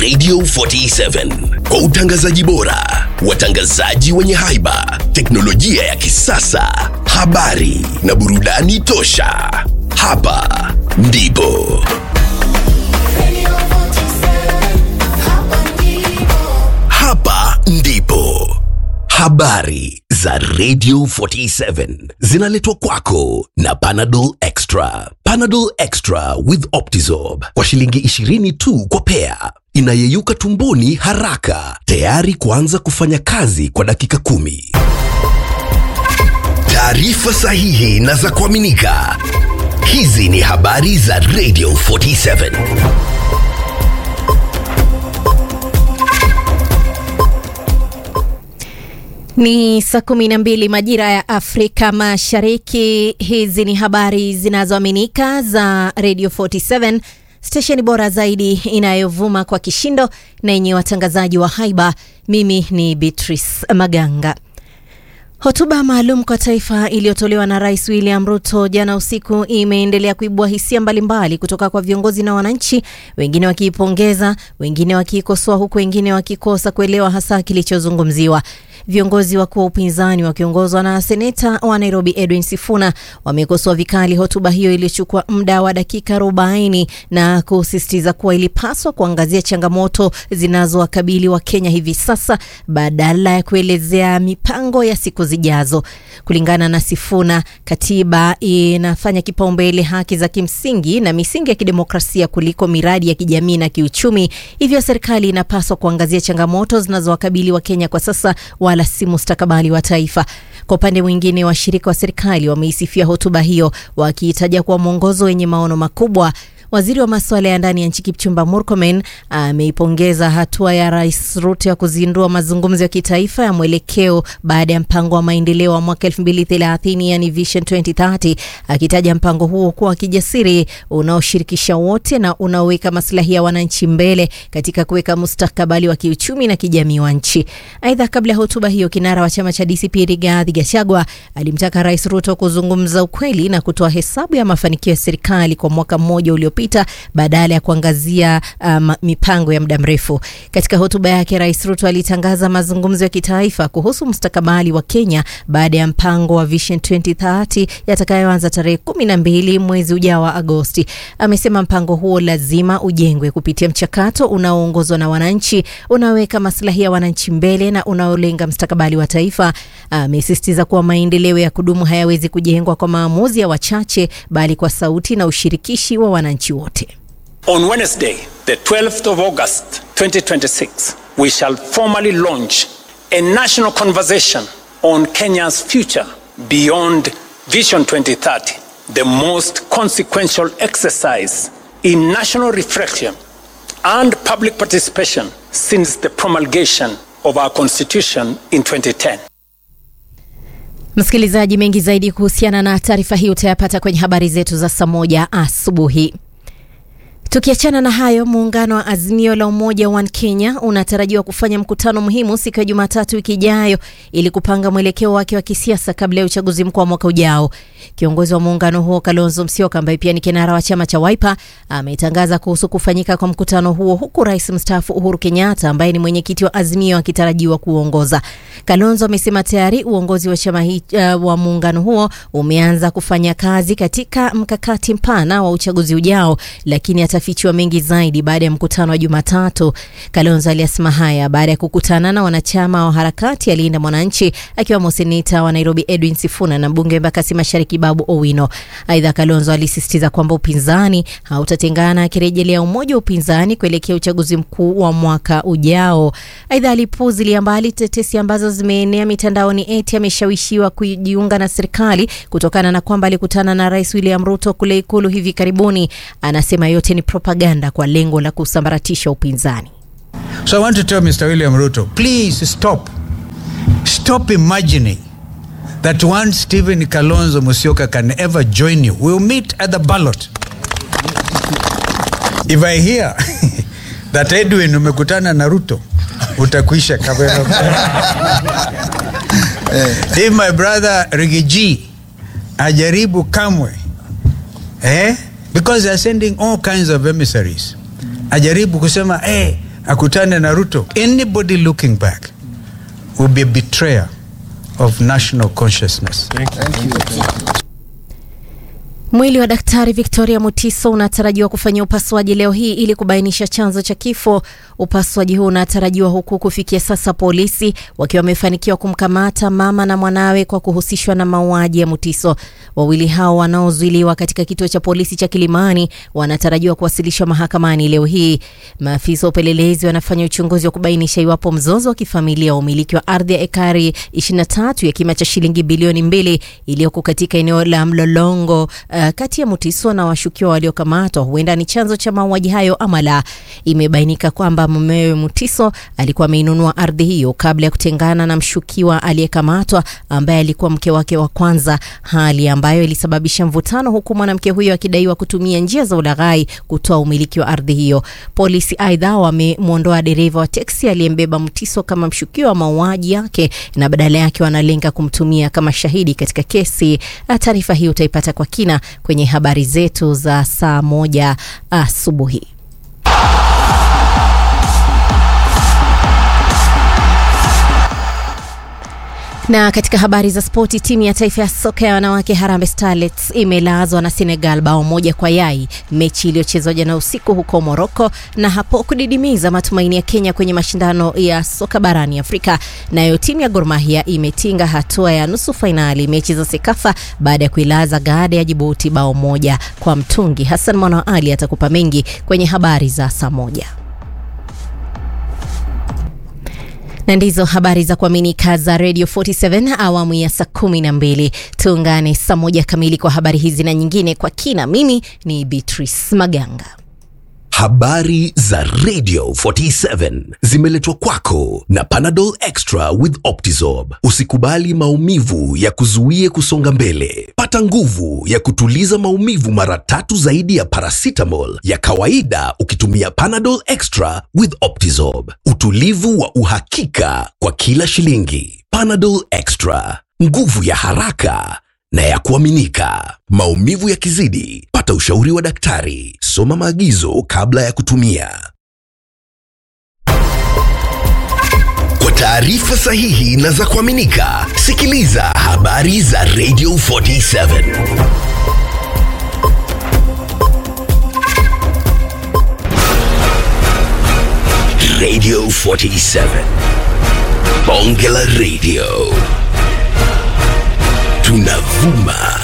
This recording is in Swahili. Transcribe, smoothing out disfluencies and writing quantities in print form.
Radio 47 kwa utangazaji bora, watangazaji wenye haiba, teknolojia ya kisasa, habari na burudani tosha. Hapa ndipo habari za Radio 47 zinaletwa kwako na Panadol Extra. Panadol Extra with Optizorb kwa shilingi 20 tu kwa pea. Inayeyuka tumboni haraka, tayari kuanza kufanya kazi kwa dakika 10. Taarifa sahihi na za kuaminika. Hizi ni habari za Radio 47. Ni saa 12 majira ya Afrika Mashariki. Hizi ni habari zinazoaminika za Radio 47, stesheni bora zaidi inayovuma kwa kishindo na yenye watangazaji wa haiba. Mimi ni Beatrice Maganga. Hotuba maalum kwa taifa iliyotolewa na Rais William Ruto jana usiku imeendelea kuibua hisia mbalimbali kutoka kwa viongozi na wananchi, wengine wakiipongeza, wengine wakikosoa, huku wengine wakikosa kuelewa hasa kilichozungumziwa. Viongozi wakuu wa upinzani wakiongozwa na seneta wa Nairobi Edwin Sifuna wamekosoa vikali hotuba hiyo iliyochukua muda wa dakika 40 na kusisitiza kuwa ilipaswa kuangazia changamoto zinazowakabili wa Kenya hivi sasa badala ya kuelezea mipango ya siku zijazo. Kulingana na Sifuna, katiba inafanya kipaumbele haki za kimsingi na misingi ya kidemokrasia kuliko miradi ya kijamii na kiuchumi. Hivyo serikali inapaswa kuangazia changamoto zinazowakabili wa Kenya kwa sasa, wala si mustakabali wa taifa. Kwa upande mwingine, washirika wa serikali wameisifia hotuba hiyo wakiitaja kuwa mwongozo wenye maono makubwa. Waziri wa masuala ya ndani ya nchi Kipchumba Murkomen ameipongeza hatua ya Rais Ruto ya kuzindua mazungumzo ya kitaifa ya mwelekeo baada ya mpango wa maendeleo wa mwaka 2030, yani Vision 2030, akitaja mpango huo kuwa kijasiri, unaoshirikisha wote na unaoweka maslahi ya wananchi mbele katika kuweka mustakabali wa kiuchumi na kijamii wa nchi. Aidha, kabla ya hotuba hiyo, kinara wa chama cha DCP Rigathi Gachagua alimtaka Rais Ruto kuzungumza ukweli na kutoa hesabu ya mafanikio ya serikali kwa mwaka mmoja uliopita badala ya kuangazia mipango ya muda mrefu. Katika hotuba yake, Rais Ruto alitangaza mazungumzo ya kitaifa kuhusu mustakabali wa Kenya baada ya mpango wa Vision 2030 yatakayoanza tarehe 12 mwezi ujao wa Agosti. Amesema mpango huo lazima ujengwe kupitia mchakato unaoongozwa na wananchi, unaweka maslahi ya wananchi mbele na unaolenga mustakabali wa taifa. Amesisitiza kuwa maendeleo ya kudumu hayawezi kujengwa kwa maamuzi ya wachache, bali kwa sauti na ushirikishi wa wananchi wote. On Wednesday, the 12th of August 2026, we shall formally launch a national conversation on Kenya's future beyond Vision 2030, the most consequential exercise in national reflection and public participation since the promulgation of our constitution in 2010. Msikilizaji, mengi zaidi kuhusiana na taarifa hii utayapata kwenye habari zetu za saa 1 asubuhi. Tukiachana na hayo, muungano wa Azimio la Umoja wa Kenya unatarajiwa kufanya mkutano muhimu siku ya Jumatatu wiki ijayo ili kupanga mwelekeo wake wa kisiasa kabla ya uchaguzi mkuu wa mwaka ujao. Kiongozi wa muungano huo Kalonzo Musyoka, ambaye pia ni kinara wa chama cha Wiper, ametangaza kuhusu kufanyika kwa mkutano huo, huku Rais mstaafu Uhuru Kenyatta, ambaye ni mwenyekiti wa Azimio, akitarajiwa kuongoza. Kalonzo amesema tayari uongozi wa chama wa muungano huo umeanza kufanya kazi katika mkakati mpana wa uchaguzi ujao, lakini atafichua mengi zaidi baada ya mkutano wa Jumatatu. Kalonzo aliyasema haya baada ya kukutana na wanachama wa harakati ya Linda Mwananchi, akiwemo seneta wa Nairobi Edwin Sifuna na mbunge Embakasi Mashariki Babu Owino. Aidha, Kalonzo alisisitiza kwamba upinzani hautatengana, akirejelea umoja wa upinzani kuelekea uchaguzi mkuu wa mwaka ujao. Aidha, alipuuzilia mbali tetesi ambazo zimeenea mitandaoni eti ameshawishiwa kujiunga na serikali kutokana na kwamba alikutana na Rais William Ruto kule Ikulu hivi karibuni. Anasema yote ni propaganda kwa lengo la kusambaratisha upinzani. So I want to tell Mr. William Ruto, please stop imagining that one Stephen Kalonzo Musyoka can ever join you. We'll meet at the ballot. If I hear that Edwin umekutana na Ruto, utakuisha kabisa. If my brother Rigiji ajaribu kamwe, because they are sending all kinds of emissaries, ajaribu kusema akutane na Ruto. Anybody looking back will be a betrayer of national consciousness. Thank you. Mwili wa Daktari Victoria Mutiso unatarajiwa kufanyia upasuaji leo hii ili kubainisha chanzo cha kifo. Upasuaji huu unatarajiwa huku kufikia sasa polisi wakiwa wamefanikiwa kumkamata mama na mwanawe kwa kuhusishwa na mauaji ya Mutiso. Wawili hao wanaozuiliwa katika kituo cha polisi cha Kilimani wanatarajiwa kuwasilishwa mahakamani leo hii. Maafisa wa upelelezi wanafanya uchunguzi wa kubainisha iwapo mzozo wa kifamilia wa umiliki wa ardhi ya ekari 23 ya kima cha shilingi bilioni 2 iliyoko katika eneo la Mlolongo kati ya Mutiso na washukiwa waliokamatwa huenda ni chanzo cha mauaji hayo ama la. Imebainika kwamba mumewe Mutiso alikuwa ameinunua ardhi hiyo kabla ya kutengana na mshukiwa aliyekamatwa ambaye alikuwa mke wake wa kwanza, hali ambayo ilisababisha mvutano, huku mwanamke huyo akidaiwa kutumia njia za ulaghai kutoa umiliki wa ardhi hiyo. Polisi aidha wamemuondoa dereva wa teksi aliyembeba Mutiso kama mshukiwa wa mauaji yake na badala yake wanalenga kumtumia kama shahidi katika kesi. Taarifa hii utaipata kwa kina kwenye habari zetu za saa 1 asubuhi. Na katika habari za spoti, timu ya taifa ya soka ya wanawake Harambee Starlets imelazwa na Senegal bao 1-0, mechi iliyochezwa jana usiku huko Morocco, na hapo kudidimiza matumaini ya Kenya kwenye mashindano ya soka barani Afrika. Nayo timu ya Gor Mahia imetinga hatua ya nusu finali mechi za Sekafa baada ya kuilaza Gade ya Djibouti bao 1-0. Hassan Mwana Ali atakupa mengi kwenye habari za saa 1. Na ndizo habari za kuaminika za Radio 47 awamu ya saa 12. Tuungane saa 1 kamili kwa habari hizi na nyingine kwa kina. Mimi ni Beatrice Maganga. Habari za Radio 47 zimeletwa kwako na Panadol Extra with Optizorb. Usikubali maumivu ya kuzuie kusonga mbele. Pata nguvu ya kutuliza maumivu mara 3 zaidi ya paracetamol ya kawaida ukitumia Panadol Extra with Optizorb. Utulivu wa uhakika kwa kila shilingi. Panadol Extra, nguvu ya haraka na ya kuaminika. Maumivu yakizidi, pata ushauri wa daktari. Soma maagizo kabla ya kutumia. Kwa taarifa sahihi na za kuaminika, sikiliza habari za Radio 47. Radio 47. Bonge la Radio. Tunavuma